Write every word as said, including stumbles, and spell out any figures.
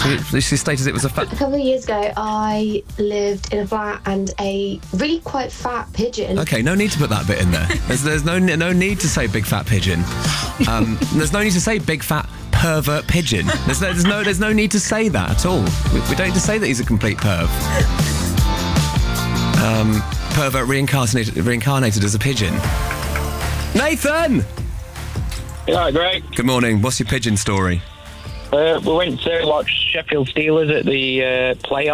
She, she stated it was a fat... A couple of years ago, I lived in a flat and a really quite fat pigeon. Okay, no need to put that bit in there. There's, there's no no need to say big fat pigeon. Um, there's no need to say big fat pervert pigeon. There's no, there's no there's no need to say that at all. We, we don't need to say that he's a complete perv. Um, pervert reincarnated reincarnated as a pigeon. Nathan! Yeah, great. Good morning. What's your pigeon story? Uh, we went to watch Sheffield Steelers at the uh, playoffs.